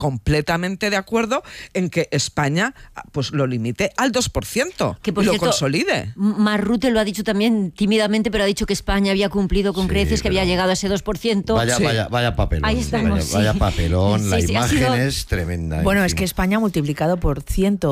completamente de acuerdo en que España pues lo limite al 2%, que por y lo cierto, consolide. Mark Rutte lo ha dicho también tímidamente, pero ha dicho que España había cumplido con creces, que había llegado a ese 2%. Vaya papelón. Ahí estamos, vaya papelón, la imagen ha sido... es tremenda. Bueno, es que España ha multiplicado por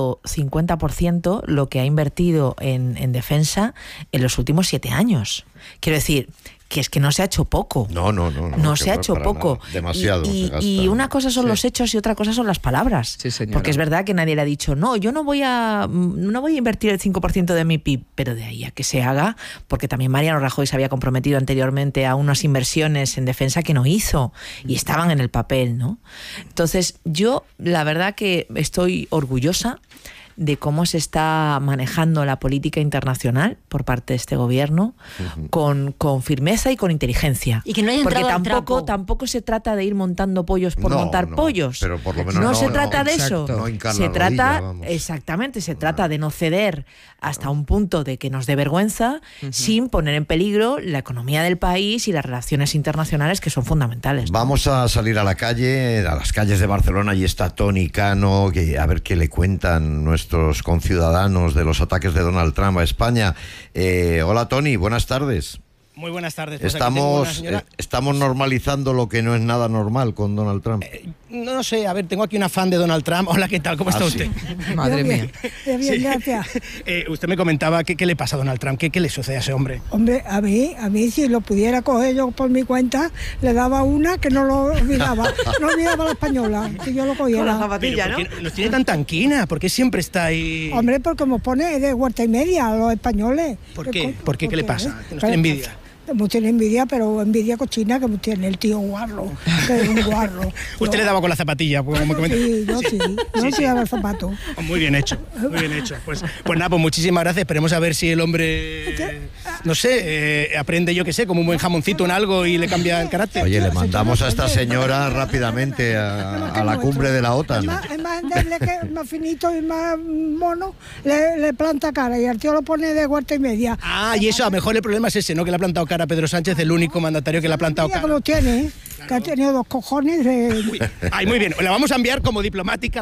150% lo que ha invertido en defensa en los últimos 7 años. Quiero decir, que es que no se ha hecho poco. No se ha hecho poco. Nada. Demasiado. Y una cosa son los hechos y otra cosa son las palabras. Sí, señora. Porque es verdad que nadie le ha dicho, no, yo no voy a invertir el 5% de mi PIB, pero de ahí a que se haga, porque también Mariano Rajoy se había comprometido anteriormente a unas inversiones en defensa que no hizo y estaban en el papel, ¿no? Entonces, yo la verdad que estoy orgullosa de cómo se está manejando la política internacional por parte de este gobierno, con firmeza y con inteligencia. Y que no haya porque tampoco se trata de ir montando pollos por montar pollos. Pero por lo menos no se trata de eso. Se trata, exactamente, se trata de no ceder hasta un punto de que nos dé vergüenza, sin poner en peligro la economía del país y las relaciones internacionales, que son fundamentales, ¿no? Vamos a salir a la calle, a las calles de Barcelona, y está Toni Cano, a ver qué le cuentan nuestros conciudadanos de los ataques de Donald Trump a España. Hola Toni, buenas tardes. Muy buenas tardes. Pues estamos normalizando lo que no es nada normal con Donald Trump. No sé, a ver, tengo aquí una fan de Donald Trump. Hola, ¿qué tal? ¿Cómo está usted? Madre mía. Bien, gracias. Usted me comentaba qué le pasa a Donald Trump, qué le sucede a ese hombre. Hombre, a mí si lo pudiera coger yo por mi cuenta, le daba una que no lo olvidaba. No olvidaba la española, si yo lo cogiera. Con la zapatilla, ¿no? ¿Por qué nos tiene tan tanquina? ¿Por qué siempre está ahí? Hombre, porque me pone de huerta y media a los españoles. ¿Por qué? ¿Qué le pasa? ¿Que nos tiene envidia? Me tiene envidia, pero envidia cochina que me tiene el tío guarro, que es un guarro. ¿Usted le daba con la zapatilla? Sí, yo sí daba el zapato. Muy bien hecho, muy bien hecho. Pues nada, pues muchísimas gracias. Esperemos a ver si el hombre, no sé, aprende, yo qué sé, como un buen jamoncito en algo y le cambia el carácter. Oye, le mandamos a esta señora rápidamente a la cumbre de la OTAN. Es más endeble, que más finito y más mono, le planta cara y el tío lo pone de huerta y media. Y eso, a lo mejor el problema es ese, ¿no? Que le ha plantado cara a Pedro Sánchez, el único mandatario que le ha plantado cara. Que lo tiene, claro. Que ha tenido 2 cojones de... Muy bien, la vamos a enviar como diplomática,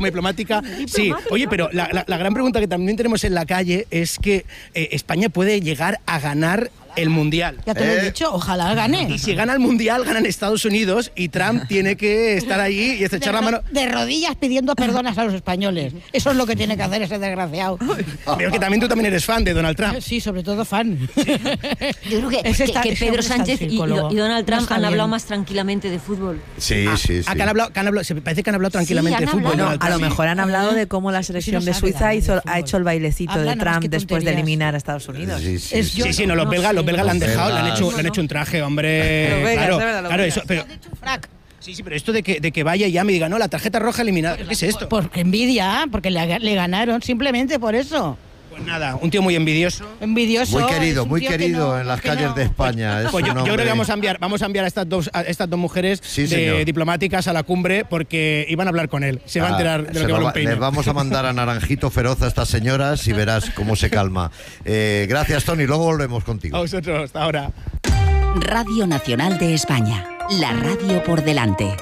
Sí, oye, pero la gran pregunta que también tenemos en la calle es que España puede llegar a ganar el Mundial. Ya te lo he dicho, ojalá gane. Y si gana el Mundial, ganan Estados Unidos y Trump tiene que estar allí y estrechar la mano. De rodillas pidiendo perdonas a los españoles. Eso es lo que tiene que hacer ese desgraciado. Veo que tú también eres fan de Donald Trump. Sí, sobre todo fan. Yo creo que Pedro Sánchez y Donald Trump han hablado más tranquilamente de fútbol. Sí. Parece que han hablado tranquilamente de fútbol. No, a lo mejor han hablado de cómo la selección de Suiza ha hecho el bailecito de Trump después de eliminar a Estados Unidos. Sí, los belgas le han dejado, le han hecho un traje, hombre. Claro, eso, pero sí, pero esto de que vaya y ya me diga, no, la tarjeta roja eliminada, ¿qué es esto? Porque envidia, porque le ganaron, simplemente por eso. Pues nada, un tío muy envidioso. Muy querido en las calles de España. Pues yo creo que vamos a enviar a estas dos mujeres diplomáticas a la cumbre, porque iban a hablar con él. Se va a enterar de lo que vale un peine. Les vamos a mandar a Naranjito Feroz a estas señoras y verás cómo se calma. Gracias, Toni, luego volvemos contigo. A vosotros, hasta ahora. Radio Nacional de España, la radio por delante.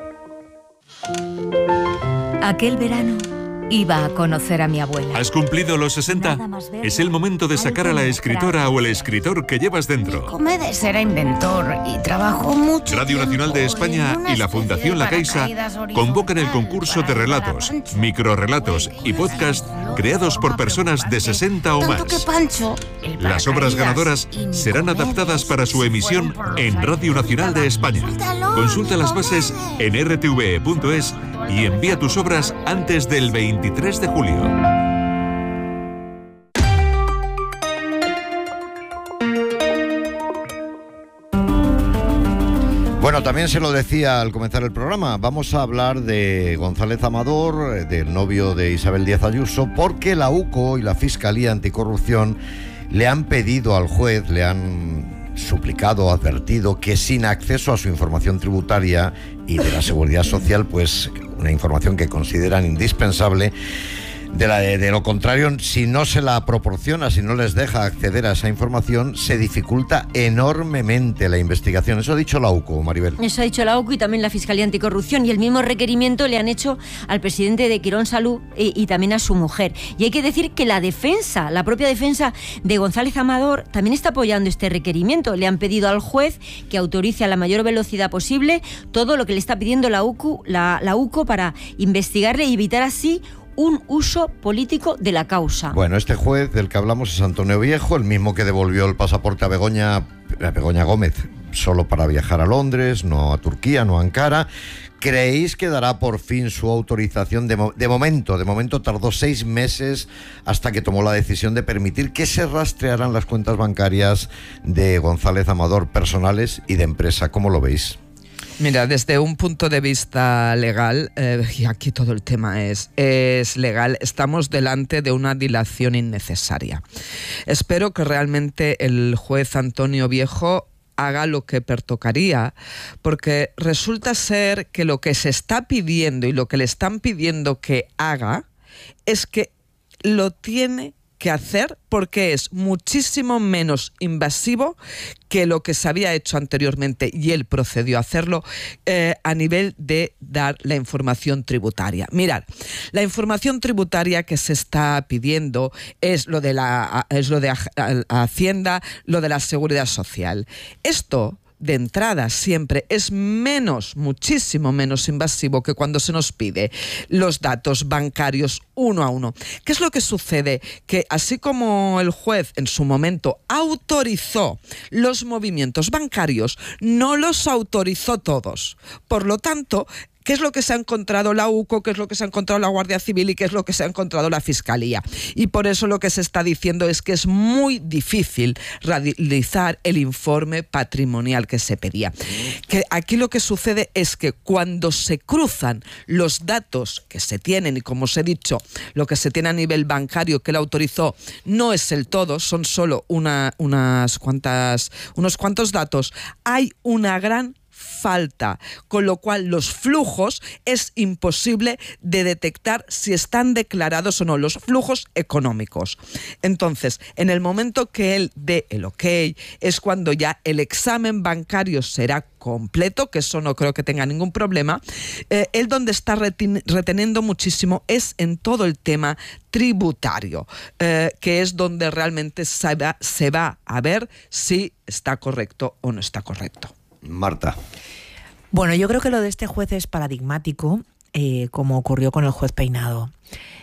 Aquel verano iba a conocer a mi abuela. ¿Has cumplido los 60? Es el momento de sacar a la escritora o el escritor que llevas dentro. Comedes era inventor y trabajó mucho. Radio Nacional de España y la Fundación La Caixa convocan el concurso de relatos, microrrelatos y podcast creados por personas de 60 o más. Las obras ganadoras serán adaptadas para su emisión en Radio Nacional de España. Consulta las bases en rtve.es y envía tus obras antes del 23 de julio. Bueno, también se lo decía al comenzar el programa, vamos a hablar de González Amador, del novio de Isabel Díaz Ayuso, porque la UCO y la Fiscalía Anticorrupción le han pedido al juez, le han suplicado, advertido que sin acceso a su información tributaria y de la Seguridad Social, pues una información que consideran indispensable, De lo contrario, si no se la proporciona, si no les deja acceder a esa información, se dificulta enormemente la investigación. Eso ha dicho la UCO, Maribel. Eso ha dicho la UCO y también la Fiscalía Anticorrupción, y el mismo requerimiento le han hecho al presidente de Quirón Salud y también a su mujer. Y hay que decir que la propia defensa de González Amador también está apoyando este requerimiento. Le han pedido al juez que autorice a la mayor velocidad posible todo lo que le está pidiendo la UCO para investigarle y evitar así un uso político de la causa. Bueno, este juez del que hablamos es Antonio Viejo, el mismo que devolvió el pasaporte a Begoña Gómez solo para viajar a Londres, no a Turquía, no a Ankara. ¿Creéis que dará por fin su autorización? De momento tardó 6 meses hasta que tomó la decisión de permitir que se rastrearan las cuentas bancarias de González Amador, personales y de empresa. ¿Cómo lo veis? Mira, desde un punto de vista legal, y aquí todo el tema es legal, estamos delante de una dilación innecesaria. Espero que realmente el juez Antonio Viejo haga lo que pertocaría, porque resulta ser que lo que se está pidiendo y lo que le están pidiendo que haga es que lo tiene que hacer porque es muchísimo menos invasivo que lo que se había hecho anteriormente, y él procedió a hacerlo a nivel de dar la información tributaria. Mirad, la información tributaria que se está pidiendo es lo de Hacienda, lo de la Seguridad Social. Esto, de entrada, siempre es muchísimo menos invasivo que cuando se nos pide los datos bancarios uno a uno. ¿Qué es lo que sucede? Que así como el juez en su momento autorizó los movimientos bancarios, no los autorizó todos. Por lo tanto, ¿qué es lo que se ha encontrado la UCO? ¿Qué es lo que se ha encontrado la Guardia Civil? ¿Y qué es lo que se ha encontrado la Fiscalía? Y por eso lo que se está diciendo es que es muy difícil realizar el informe patrimonial que se pedía. Que aquí lo que sucede es que cuando se cruzan los datos que se tienen, y como os he dicho, lo que se tiene a nivel bancario que él autorizó no es el todo, son solo unos cuantos datos, hay una gran falta, con lo cual los flujos es imposible de detectar si están declarados o no, los flujos económicos. Entonces, en el momento que él dé el ok, es cuando ya el examen bancario será completo, que eso no creo que tenga ningún problema. Él donde está reteniendo muchísimo es en todo el tema tributario, que es donde realmente se va a ver si está correcto o no está correcto. Marta. Bueno, yo creo que lo de este juez es paradigmático, como ocurrió con el juez Peinado.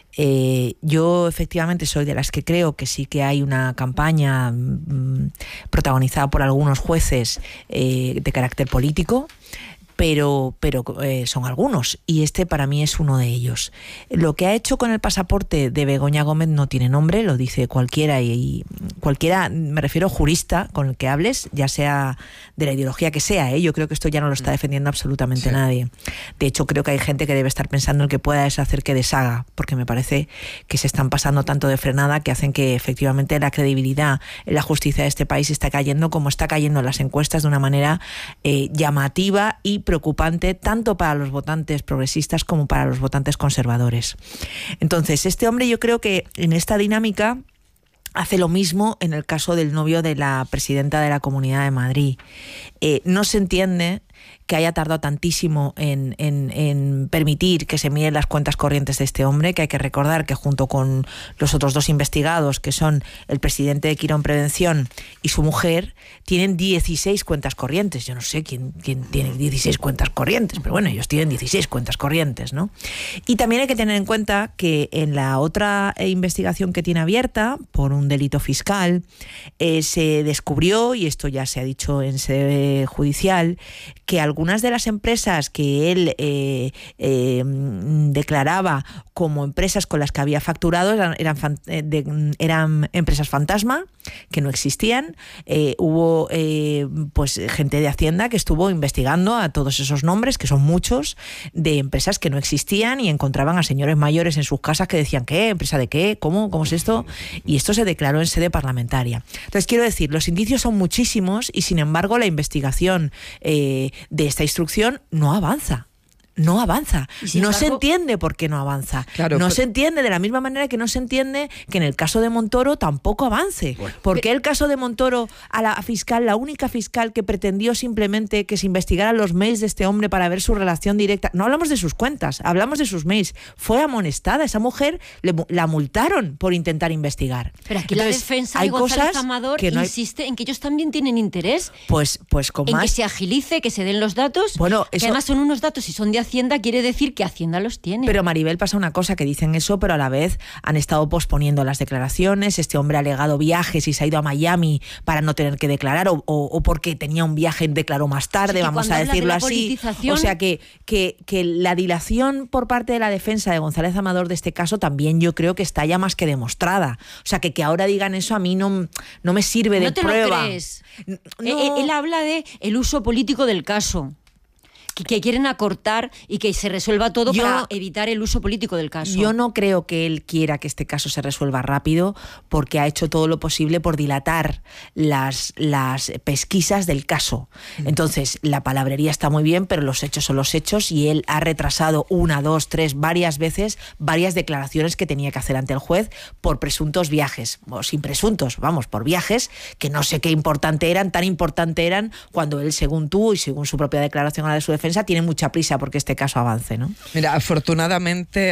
Yo efectivamente soy de las que creo que sí que hay una campaña protagonizada por algunos jueces de carácter político, pero son algunos, y este para mí es uno de ellos. Lo que ha hecho con el pasaporte de Begoña Gómez no tiene nombre, lo dice cualquiera, y cualquiera, me refiero jurista con el que hables, ya sea de la ideología que sea, yo creo que esto ya no lo está defendiendo absolutamente nadie. De hecho, creo que hay gente que debe estar pensando en que pueda deshacer que deshaga, porque me parece que se están pasando tanto de frenada que hacen que efectivamente la credibilidad en la justicia de este país está cayendo como está cayendo en las encuestas, de una manera llamativa y preocupante, tanto para los votantes progresistas como para los votantes conservadores. Entonces, este hombre, yo creo que en esta dinámica hace lo mismo en el caso del novio de la presidenta de la Comunidad de Madrid. No se entiende que haya tardado tantísimo en permitir que se miren las cuentas corrientes de este hombre, que hay que recordar que junto con los otros 2 investigados, que son el presidente de Quirón Prevención y su mujer, tienen 16 cuentas corrientes. Yo no sé quién tiene 16 cuentas corrientes, pero bueno, ellos tienen 16 cuentas corrientes, ¿no? Y también hay que tener en cuenta que en la otra investigación que tiene abierta por un delito fiscal, se descubrió, y esto ya se ha dicho en sede judicial, que algunas de las empresas que él declaraba como empresas con las que había facturado eran empresas fantasma, que no existían. Hubo pues gente de Hacienda que estuvo investigando a todos esos nombres, que son muchos, de empresas que no existían, y encontraban a señores mayores en sus casas que decían, ¿qué? ¿Empresa de qué? ¿Cómo es esto? Y esto se declaró en sede parlamentaria. Entonces, quiero decir, los indicios son muchísimos y, sin embargo, la investigación de esta instrucción no avanza. no avanza. Sin no embargo, se entiende por qué no avanza. Claro, no se entiende de la misma manera que no se entiende que en el caso de Montoro tampoco avance. ¿Por qué el caso de Montoro, a la fiscal, la única fiscal que pretendió simplemente que se investigaran los mails de este hombre para ver su relación directa? No hablamos de sus cuentas, hablamos de sus mails. Fue amonestada. Esa mujer la multaron por intentar investigar. Pero aquí Entonces, la defensa hay de González cosas Amador que no hay... insiste en que ellos también tienen interés Pues con en más... que se agilice, que se den los datos. Bueno, que eso... además son unos datos y son de Hacienda, quiere decir que Hacienda los tiene. Pero Maribel, pasa una cosa, que dicen eso, pero a la vez han estado posponiendo las declaraciones. Este hombre ha alegado viajes y se ha ido a Miami para no tener que declarar, o porque tenía un viaje y declaró más tarde, Sí, vamos a decirlo así. O sea que la dilación por parte de la defensa de González Amador de este caso también yo creo que está ya más que demostrada. O sea que ahora digan eso a mí no me sirve de prueba. ¿No te lo crees? No. Él habla de el uso político del caso. Que quieren acortar y que se resuelva todo para evitar el uso político del caso. Yo no creo que él quiera que este caso se resuelva rápido, porque ha hecho todo lo posible por dilatar las pesquisas del caso. Entonces, la palabrería está muy bien, pero los hechos son los hechos, y él ha retrasado 1, 2, 3, varias veces, varias declaraciones que tenía que hacer ante el juez por presuntos viajes, o sin presuntos, vamos, por viajes que no sé qué tan importante eran, cuando él, según tú y según su propia declaración a la de su defensa, tiene mucha prisa porque este caso avance, ¿no? Mira, afortunadamente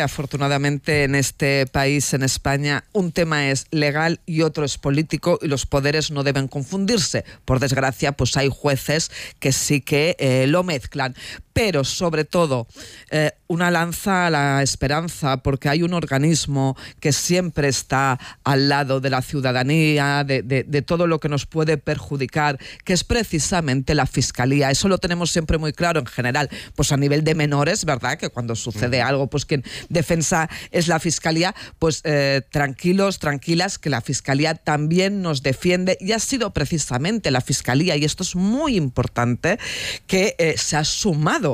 en este país, en España, un tema es legal y otro es político, y los poderes no deben confundirse. Por desgracia, pues hay jueces que sí que lo mezclan. Pero, sobre todo, una lanza a la esperanza, porque hay un organismo que siempre está al lado de la ciudadanía, de todo lo que nos puede perjudicar, que es precisamente la Fiscalía. Eso lo tenemos siempre muy claro en general, pues a nivel de menores, ¿verdad? Que cuando sucede algo, pues quien defensa es la Fiscalía. Pues tranquilos, tranquilas, que la Fiscalía también nos defiende, y ha sido precisamente la Fiscalía, y esto es muy importante, que se ha sumado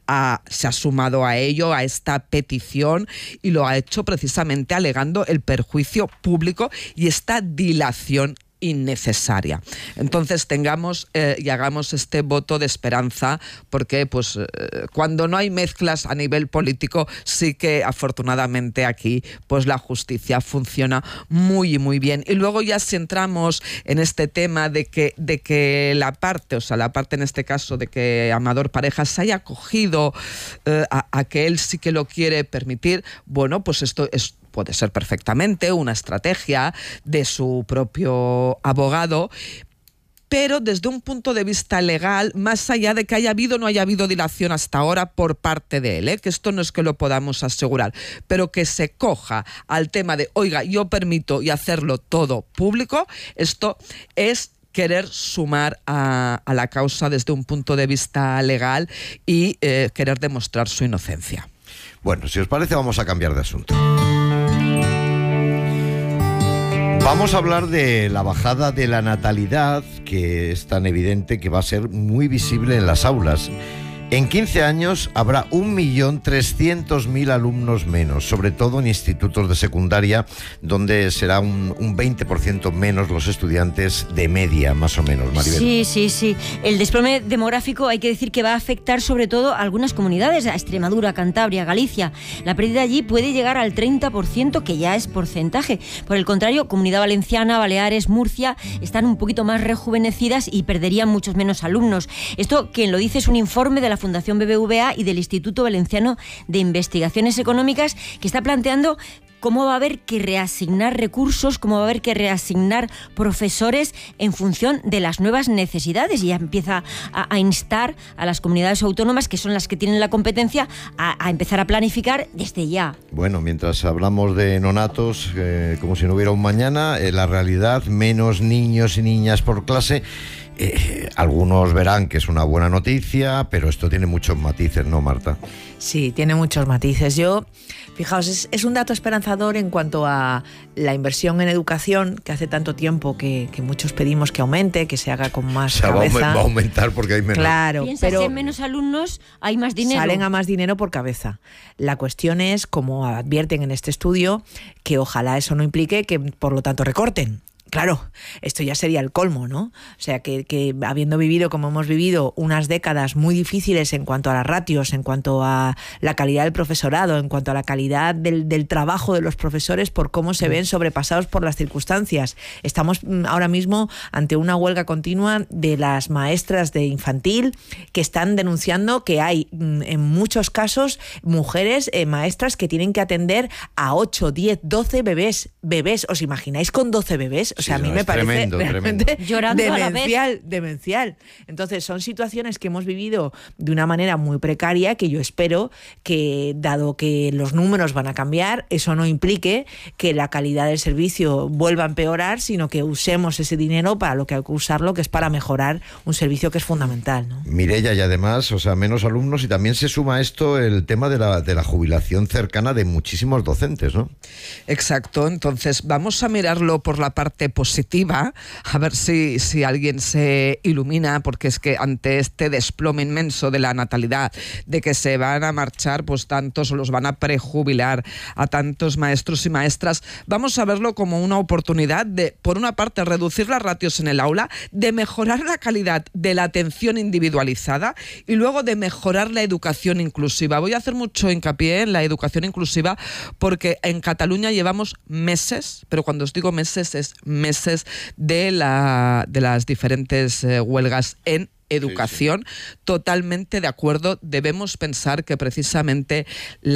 a ello, a esta petición, y lo ha hecho precisamente alegando el perjuicio público y esta dilación innecesaria. Entonces tengamos y hagamos este voto de esperanza, porque pues cuando no hay mezclas a nivel político, sí que afortunadamente aquí pues la justicia funciona muy muy bien. Y luego ya si entramos en este tema de que la parte en este caso de que Amador Parejas se haya acogido a que él sí que lo quiere permitir, bueno, pues esto puede ser perfectamente una estrategia de su propio abogado, pero desde un punto de vista legal, más allá de que haya habido o no haya habido dilación hasta ahora por parte de él, que esto no es que lo podamos asegurar, pero que se coja al tema de, oiga, yo permito y hacerlo todo público, esto es querer sumar a la causa desde un punto de vista legal y querer demostrar su inocencia. Bueno, si os parece, vamos a cambiar de asunto. Vamos a hablar de la bajada de la natalidad, que es tan evidente que va a ser muy visible en las aulas. En 15 años habrá 1.300.000 alumnos menos, sobre todo en institutos de secundaria, donde será un 20% menos los estudiantes de media, más o menos, Maribel. Sí. El desplome demográfico, hay que decir que va a afectar sobre todo a algunas comunidades, a Extremadura, Cantabria, Galicia. La pérdida allí puede llegar al 30%, que ya es porcentaje. Por el contrario, Comunidad Valenciana, Baleares, Murcia están un poquito más rejuvenecidas y perderían muchos menos alumnos. Esto, quien lo dice, es un informe de la Fundación BBVA y del Instituto Valenciano de Investigaciones Económicas, que está planteando cómo va a haber que reasignar recursos, cómo va a haber que reasignar profesores en función de las nuevas necesidades, y ya empieza a instar a las comunidades autónomas, que son las que tienen la competencia, a empezar a planificar desde ya. Bueno, mientras hablamos de nonatos, como si no hubiera un mañana, la realidad, menos niños y niñas por clase. Algunos verán que es una buena noticia, pero esto tiene muchos matices, ¿no, Marta? Sí, tiene muchos matices. Fijaos, es un dato esperanzador en cuanto a la inversión en educación, que hace tanto tiempo que muchos pedimos que aumente, que se haga con más cabeza. Va a aumentar porque hay menos. Claro, pero si hay menos alumnos, hay más dinero. Salen a más dinero por cabeza. La cuestión es, como advierten en este estudio, que ojalá eso no implique que, por lo tanto, recorten. Claro, esto ya sería el colmo, ¿no? O sea, que habiendo vivido como hemos vivido unas décadas muy difíciles en cuanto a las ratios, en cuanto a la calidad del profesorado, en cuanto a la calidad del trabajo de los profesores por cómo se ven sobrepasados por las circunstancias. Estamos ahora mismo ante una huelga continua de las maestras de infantil que están denunciando que hay en muchos casos mujeres maestras que tienen que atender a 8, 10, 12 bebés. ¿Os imagináis con 12 bebés? O sea, a mí me parece realmente demencial. Entonces, son situaciones que hemos vivido de una manera muy precaria que yo espero que, dado que los números van a cambiar, eso no implique que la calidad del servicio vuelva a empeorar, sino que usemos ese dinero para lo que hay que usarlo, que es para mejorar un servicio que es fundamental, ¿no? Mireia, y además, o sea, menos alumnos, y también se suma a esto el tema de la jubilación cercana de muchísimos docentes, ¿no? Exacto, entonces vamos a mirarlo por la parte positiva, a ver si alguien se ilumina, porque es que ante este desplome inmenso de la natalidad, de que se van a marchar pues tantos o los van a prejubilar a tantos maestros y maestras, vamos a verlo como una oportunidad de, por una parte, reducir las ratios en el aula, de mejorar la calidad de la atención individualizada y luego de mejorar la educación inclusiva. Voy a hacer mucho hincapié en la educación inclusiva porque en Cataluña llevamos meses, pero cuando os digo meses es meses de las diferentes huelgas en educación. Sí. Totalmente de acuerdo. Debemos pensar que precisamente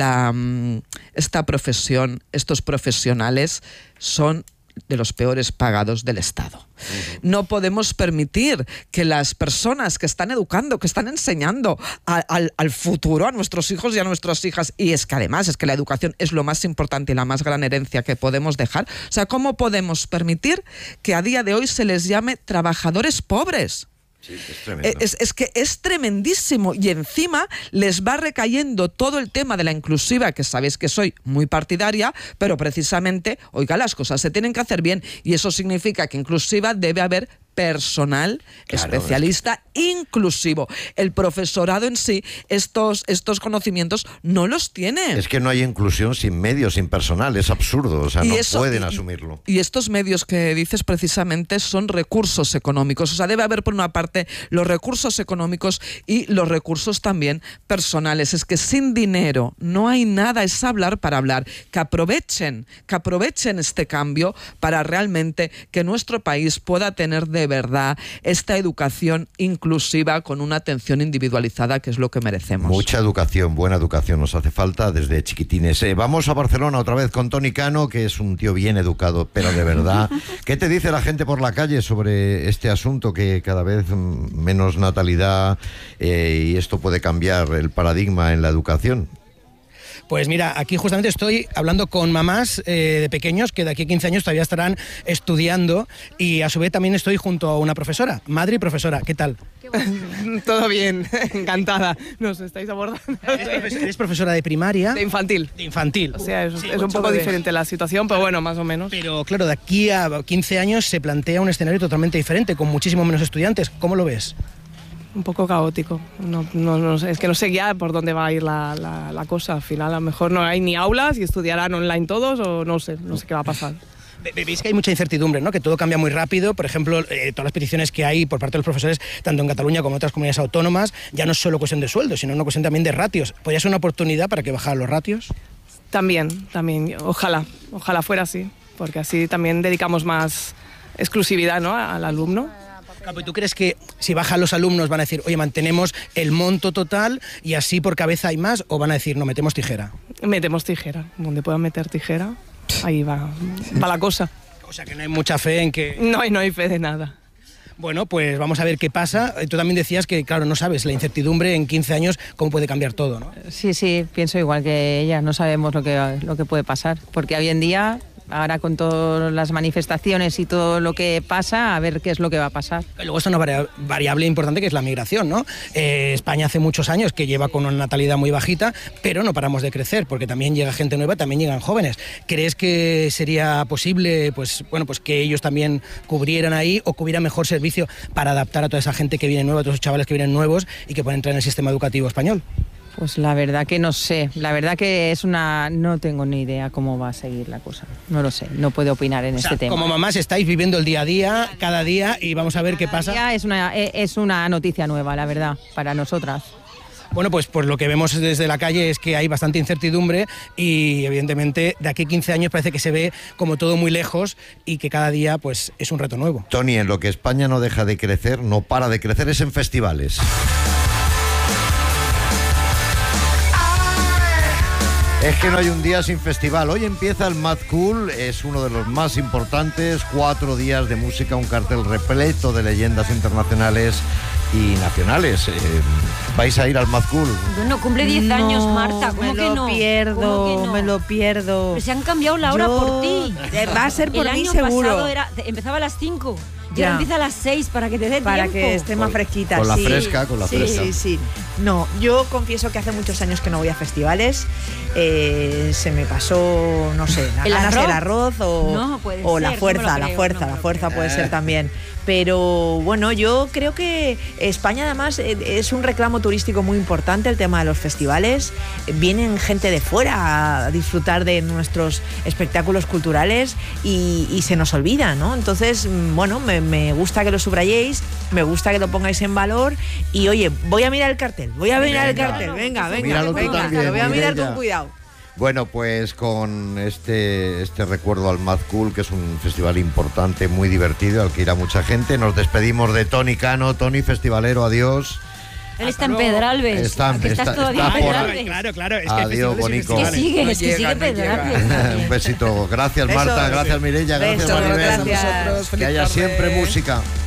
esta profesión, estos profesionales son de los peores pagados del Estado. No podemos permitir que las personas que están educando, que están enseñando al futuro, a nuestros hijos y a nuestras hijas, y es que además es que la educación es lo más importante y la más gran herencia que podemos dejar. O sea, ¿cómo podemos permitir que a día de hoy se les llame trabajadores pobres? Sí, es tremendo. Es que es tremendísimo, y encima les va recayendo todo el tema de la inclusiva, que sabéis que soy muy partidaria, pero precisamente, oiga, las cosas se tienen que hacer bien, y eso significa que inclusiva debe haber personal especialista inclusivo. El profesorado en sí, estos conocimientos no los tiene. Es que no hay inclusión sin medios, sin personal, es absurdo, o sea, no pueden asumirlo. Y estos medios que dices precisamente son recursos económicos, o sea, debe haber por una parte los recursos económicos y los recursos también personales. Es que sin dinero no hay nada, es hablar para hablar. Que aprovechen este cambio para realmente que nuestro país pueda tener de verdad esta educación inclusiva con una atención individualizada, que es lo que merecemos. Mucha educación, buena educación nos hace falta desde chiquitines. Vamos a Barcelona otra vez con Toni Cano, que es un tío bien educado, pero de verdad. ¿Qué te dice la gente por la calle sobre este asunto, que cada vez menos natalidad y esto puede cambiar el paradigma en la educación? Pues mira, aquí justamente estoy hablando con mamás de pequeños que de aquí a 15 años todavía estarán estudiando, y a su vez también estoy junto a una profesora, madre y profesora. ¿Qué tal? Todo bien, encantada. Nos estáis abordando. ¿Eres profesora de primaria? De infantil. De infantil. O sea, es un poco diferente la situación, pero bueno, más o menos. Pero claro, de aquí a 15 años se plantea un escenario totalmente diferente, con muchísimo menos estudiantes. ¿Cómo lo ves? Un poco caótico. No sé, es que no sé ya por dónde va a ir la cosa. Al final, a lo mejor no hay ni aulas y estudiarán online todos, o no sé qué va a pasar. Veis que hay mucha incertidumbre, ¿no? Que todo cambia muy rápido. Por ejemplo, todas las peticiones que hay por parte de los profesores, tanto en Cataluña como en otras comunidades autónomas, ya no es solo cuestión de sueldo, sino una cuestión también de ratios. ¿Podría ser una oportunidad para que bajaran los ratios? También. Ojalá fuera así, porque así también dedicamos más exclusividad, ¿no?, al alumno. ¿Y tú crees que si bajan los alumnos van a decir, oye, mantenemos el monto total y así por cabeza hay más, o van a decir, no, metemos tijera? Metemos tijera. Donde puedan meter tijera, ahí va la cosa. O sea que no hay mucha fe en que... No hay fe de nada. Bueno, pues vamos a ver qué pasa. Tú también decías que, claro, no sabes la incertidumbre en 15 años, cómo puede cambiar todo, ¿no? Sí, pienso igual que ella. No sabemos lo que puede pasar, porque hoy en día... Ahora con todas las manifestaciones y todo lo que pasa, a ver qué es lo que va a pasar. Luego está una variable importante, que es la migración, ¿no? España hace muchos años que lleva con una natalidad muy bajita, pero no paramos de crecer, porque también llega gente nueva, también llegan jóvenes. ¿Crees que sería posible, pues que ellos también cubrieran ahí, o que hubiera mejor servicio para adaptar a toda esa gente que viene nueva, a todos esos chavales que vienen nuevos y que pueden entrar en el sistema educativo español? Pues la verdad que no sé, la verdad que no tengo ni idea cómo va a seguir la cosa, no lo sé, no puedo opinar en este tema. Como mamás estáis viviendo el día a día, cada día, y vamos a ver qué pasa. Es una noticia nueva, la verdad, para nosotras. Bueno, pues lo que vemos desde la calle es que hay bastante incertidumbre y evidentemente de aquí a 15 años parece que se ve como todo muy lejos y que cada día pues es un reto nuevo. Tony, en lo que España no deja de crecer, no para de crecer, es en festivales. Es que no hay un día sin festival. Hoy empieza el Mad Cool, es uno de los más importantes, 4 días de música, un cartel repleto de leyendas internacionales y nacionales. ¿Vais a ir al Mad Cool? Bueno, cumple 10 años, Marta, ¿cómo que no? Me lo pierdo. Pero se han cambiado la hora por ti. Va a ser por mí seguro. El año pasado empezaba a las 5. Ya empieza a las 6 para que te dé tiempo. Para que esté más fresquita. Con la fresca, con la fresca. Sí. No, yo confieso que hace muchos años que no voy a festivales. Se me pasó, no sé, las ganas del arroz o la fuerza puede ser también. Pero bueno, yo creo que España además es un reclamo turístico muy importante el tema de los festivales. Vienen gente de fuera a disfrutar de nuestros espectáculos culturales y se nos olvida, ¿no? Entonces, bueno, me gusta que lo subrayéis, me gusta que lo pongáis en valor y oye, voy a mirar el cartel, venga, míralo tú también, lo voy a mirar Mireia. con cuidado. Bueno, pues con este recuerdo al Mad Cool, que es un festival importante, muy divertido, al que irá mucha gente, nos despedimos de Tony Cano. Tony, festivalero, adiós. Él está en Pedralbes. Estás todavía en Pedralbes. Claro. Es que adiós, Bonico. Es que sigue Pedralbes. Un besito. Gracias, Marta. Gracias, Mireia. Gracias, Maribel. Gracias. Que haya siempre música.